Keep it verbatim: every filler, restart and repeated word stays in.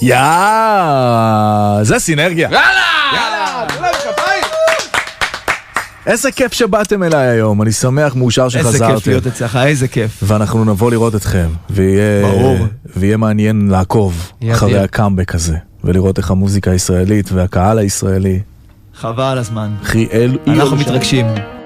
יאה, זה סינרגיה. יאללה! יאללה! תנו להם כפיים! איזה כיף שבאתם אליי היום, אני שמח, מאושר שחזרתם. איזה כיף להיות אצלך, איזה כיף. ואנחנו נבוא לראות אתכם, ויהיה, ברור. ויהיה מעניין לעקוב ידיר. אחרי הקאמבק הזה, ולראות איך המוזיקה הישראלית והקהל הישראלי. חבל הזמן. חיאל אנחנו מתרגשים.